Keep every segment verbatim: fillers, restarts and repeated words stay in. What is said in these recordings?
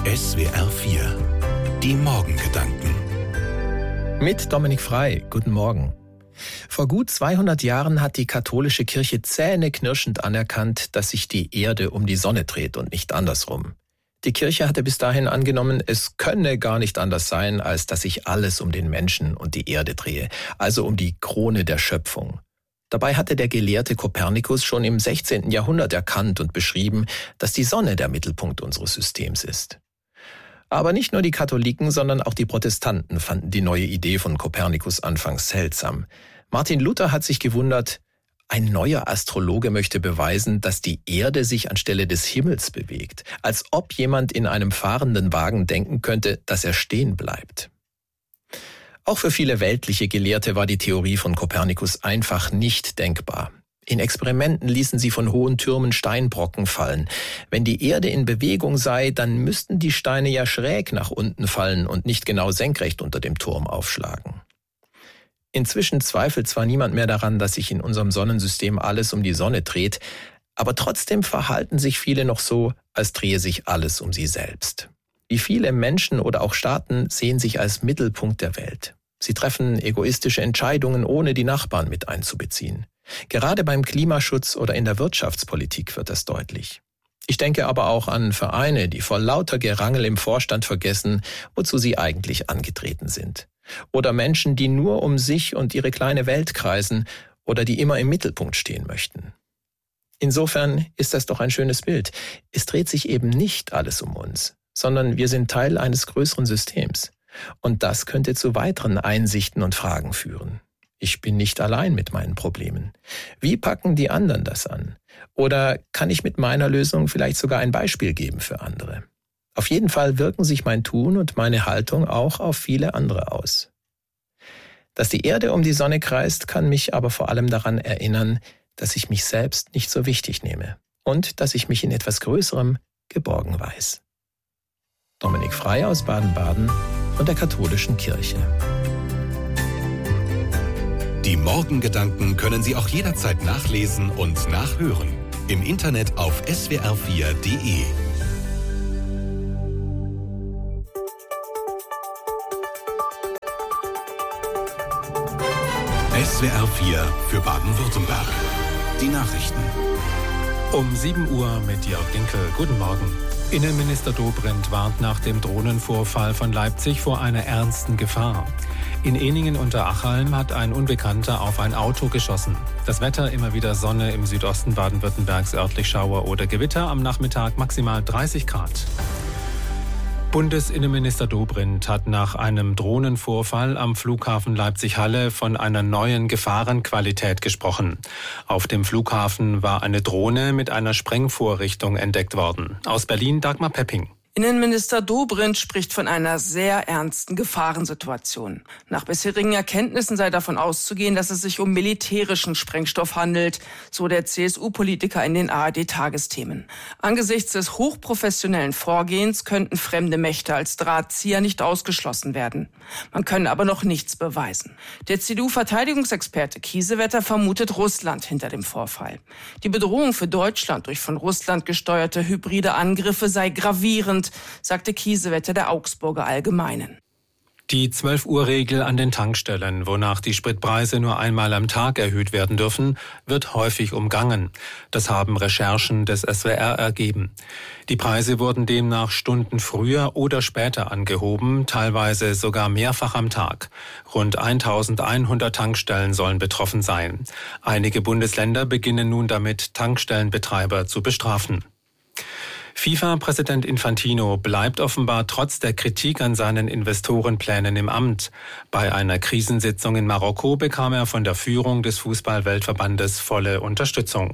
S W R vier. Die Morgengedanken. Mit Dominik Frei. Guten Morgen. Vor gut zweihundert Jahren hat die katholische Kirche zähneknirschend anerkannt, dass sich die Erde um die Sonne dreht und nicht andersrum. Die Kirche hatte bis dahin angenommen, es könne gar nicht anders sein, als dass sich alles um den Menschen und die Erde drehe, also um die Krone der Schöpfung. Dabei hatte der Gelehrte Kopernikus schon im sechzehnten Jahrhundert erkannt und beschrieben, dass die Sonne der Mittelpunkt unseres Systems ist. Aber nicht nur die Katholiken, sondern auch die Protestanten fanden die neue Idee von Kopernikus anfangs seltsam. Martin Luther hat sich gewundert, ein neuer Astrologe möchte beweisen, dass die Erde sich anstelle des Himmels bewegt, als ob jemand in einem fahrenden Wagen denken könnte, dass er stehen bleibt. Auch für viele weltliche Gelehrte war die Theorie von Kopernikus einfach nicht denkbar. In Experimenten ließen sie von hohen Türmen Steinbrocken fallen. Wenn die Erde in Bewegung sei, dann müssten die Steine ja schräg nach unten fallen und nicht genau senkrecht unter dem Turm aufschlagen. Inzwischen zweifelt zwar niemand mehr daran, dass sich in unserem Sonnensystem alles um die Sonne dreht, aber trotzdem verhalten sich viele noch so, als drehe sich alles um sie selbst. Wie viele Menschen oder auch Staaten sehen sich als Mittelpunkt der Welt. Sie treffen egoistische Entscheidungen, ohne die Nachbarn mit einzubeziehen. Gerade beim Klimaschutz oder in der Wirtschaftspolitik wird das deutlich. Ich denke aber auch an Vereine, die vor lauter Gerangel im Vorstand vergessen, wozu sie eigentlich angetreten sind. Oder Menschen, die nur um sich und ihre kleine Welt kreisen oder die immer im Mittelpunkt stehen möchten. Insofern ist das doch ein schönes Bild. Es dreht sich eben nicht alles um uns, sondern wir sind Teil eines größeren Systems. Und das könnte zu weiteren Einsichten und Fragen führen. Ich bin nicht allein mit meinen Problemen. Wie packen die anderen das an? Oder kann ich mit meiner Lösung vielleicht sogar ein Beispiel geben für andere? Auf jeden Fall wirken sich mein Tun und meine Haltung auch auf viele andere aus. Dass die Erde um die Sonne kreist, kann mich aber vor allem daran erinnern, dass ich mich selbst nicht so wichtig nehme und dass ich mich in etwas Größerem geborgen weiß. Dominik Frei aus Baden-Baden von der Katholischen Kirche. Die Morgengedanken können Sie auch jederzeit nachlesen und nachhören. Im Internet auf S W R vier Punkt de. S W R vier für Baden-Württemberg. Die Nachrichten. Um sieben Uhr mit Jörg Dinkel. Guten Morgen. Innenminister Dobrindt warnt nach dem Drohnenvorfall von Leipzig vor einer ernsten Gefahr. In Ehningen unter Achalm hat ein Unbekannter auf ein Auto geschossen. Das Wetter immer wieder Sonne, im Südosten Baden-Württembergs örtlich Schauer oder Gewitter, am Nachmittag maximal dreißig Grad. Bundesinnenminister Dobrindt hat nach einem Drohnenvorfall am Flughafen Leipzig-Halle von einer neuen Gefahrenqualität gesprochen. Auf dem Flughafen war eine Drohne mit einer Sprengvorrichtung entdeckt worden. Aus Berlin Dagmar Pepping. Innenminister Dobrindt spricht von einer sehr ernsten Gefahrensituation. Nach bisherigen Erkenntnissen sei davon auszugehen, dass es sich um militärischen Sprengstoff handelt, so der C S U-Politiker in den A R D-Tagesthemen. Angesichts des hochprofessionellen Vorgehens könnten fremde Mächte als Drahtzieher nicht ausgeschlossen werden. Man könne aber noch nichts beweisen. Der C D U-Verteidigungsexperte Kiesewetter vermutet Russland hinter dem Vorfall. Die Bedrohung für Deutschland durch von Russland gesteuerte hybride Angriffe sei gravierend, sagte Kiesewetter der Augsburger Allgemeinen. Die zwölf Uhr Regel an den Tankstellen, wonach die Spritpreise nur einmal am Tag erhöht werden dürfen, wird häufig umgangen. Das haben Recherchen des S W R ergeben. Die Preise wurden demnach Stunden früher oder später angehoben, teilweise sogar mehrfach am Tag. Rund eintausendeinhundert Tankstellen sollen betroffen sein. Einige Bundesländer beginnen nun damit, Tankstellenbetreiber zu bestrafen. FIFA-Präsident Infantino bleibt offenbar trotz der Kritik an seinen Investorenplänen im Amt. Bei einer Krisensitzung in Marokko bekam er von der Führung des Fußball-Weltverbandes volle Unterstützung.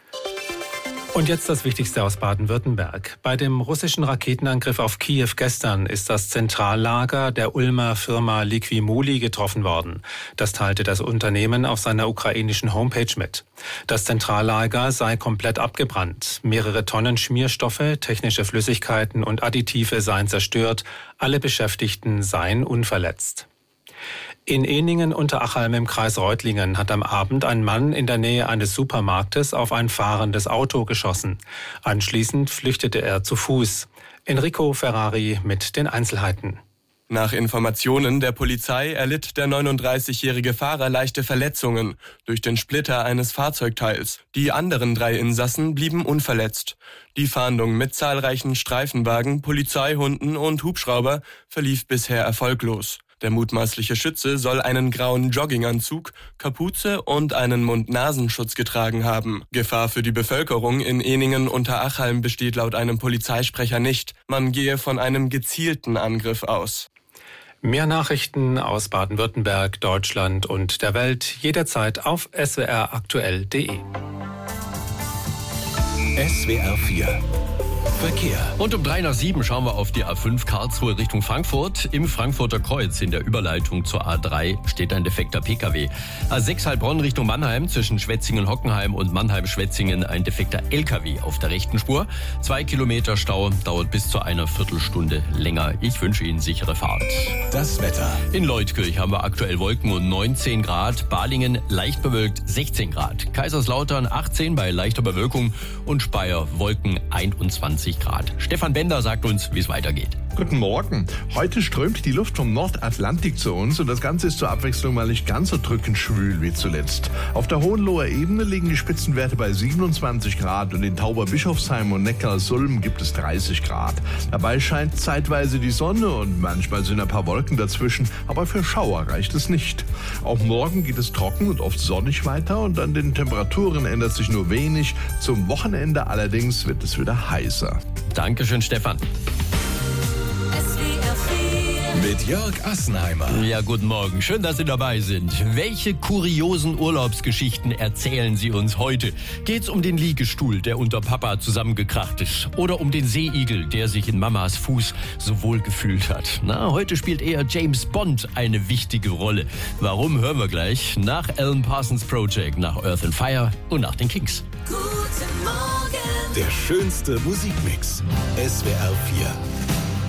Und jetzt das Wichtigste aus Baden-Württemberg. Bei dem russischen Raketenangriff auf Kiew gestern ist das Zentrallager der Ulmer Firma Liquimoli getroffen worden. Das teilte das Unternehmen auf seiner ukrainischen Homepage mit. Das Zentrallager sei komplett abgebrannt. Mehrere Tonnen Schmierstoffe, technische Flüssigkeiten und Additive seien zerstört. Alle Beschäftigten seien unverletzt. In Ehningen-Unterachalm im Kreis Reutlingen hat am Abend ein Mann in der Nähe eines Supermarktes auf ein fahrendes Auto geschossen. Anschließend flüchtete er zu Fuß. Enrico Ferrari mit den Einzelheiten. Nach Informationen der Polizei erlitt der neununddreißigjährige Fahrer leichte Verletzungen durch den Splitter eines Fahrzeugteils. Die anderen drei Insassen blieben unverletzt. Die Fahndung mit zahlreichen Streifenwagen, Polizeihunden und Hubschrauber verlief bisher erfolglos. Der mutmaßliche Schütze soll einen grauen Jogginganzug, Kapuze und einen Mund-Nasenschutz getragen haben. Gefahr für die Bevölkerung in Ehningen-Unterachalm besteht laut einem Polizeisprecher nicht. Man gehe von einem gezielten Angriff aus. Mehr Nachrichten aus Baden-Württemberg, Deutschland und der Welt jederzeit auf s w r aktuell punkt d e. S W R vier Verkehr. Und um drei nach sieben schauen wir auf die A fünf Karlsruhe Richtung Frankfurt. Im Frankfurter Kreuz in der Überleitung zur A drei steht ein defekter P K W. A sechs Heilbronn Richtung Mannheim zwischen Schwetzingen-Hockenheim und Mannheim-Schwetzingen ein defekter L K W auf der rechten Spur. Zwei Kilometer Stau, dauert bis zu einer Viertelstunde länger. Ich wünsche Ihnen sichere Fahrt. Das Wetter. In Leutkirch haben wir aktuell Wolken und neunzehn Grad. Balingen leicht bewölkt sechzehn Grad. Kaiserslautern achtzehn bei leichter Bewölkung und Speyer Wolken einundzwanzig Grad. Stefan Bender sagt uns, wie es weitergeht. Guten Morgen. Heute strömt die Luft vom Nordatlantik zu uns und das Ganze ist zur Abwechslung mal nicht ganz so drückend schwül wie zuletzt. Auf der Hohenloher Ebene liegen die Spitzenwerte bei siebenundzwanzig Grad und in Tauberbischofsheim und Neckarsulm gibt es dreißig Grad. Dabei scheint zeitweise die Sonne und manchmal sind ein paar Wolken dazwischen, aber für Schauer reicht es nicht. Auch morgen geht es trocken und oft sonnig weiter und an den Temperaturen ändert sich nur wenig. Zum Wochenende allerdings wird es wieder heißer. Dankeschön, Stefan. Mit Jörg Assenheimer. Ja, guten Morgen. Schön, dass Sie dabei sind. Welche kuriosen Urlaubsgeschichten erzählen Sie uns heute? Geht's um den Liegestuhl, der unter Papa zusammengekracht ist? Oder um den Seeigel, der sich in Mamas Fuß so wohl gefühlt hat? Na, heute spielt eher James Bond eine wichtige Rolle. Warum, hören wir gleich. Nach Alan Parsons Project, nach Earth and Fire und nach den Kings. Guten Morgen. Der schönste Musikmix. S W R vier.